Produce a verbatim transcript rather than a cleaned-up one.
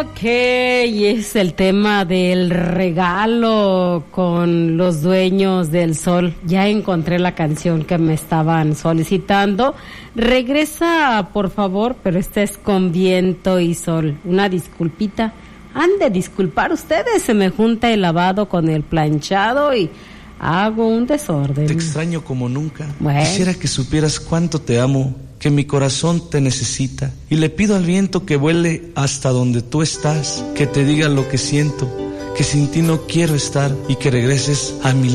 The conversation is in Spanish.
Ok, es el tema del regalo con los dueños del sol. Ya encontré la canción que me estaban solicitando. Regresa, por favor, pero esta es con viento y sol. Una disculpita. Han de disculpar ustedes, se me junta el lavado con el planchado y hago un desorden. Te extraño como nunca. Bueno. Quisiera que supieras cuánto te amo, que mi corazón te necesita. Y le pido al viento que vuele hasta donde tú estás, que te diga lo que siento, que sin ti no quiero estar y que regreses a mi lado.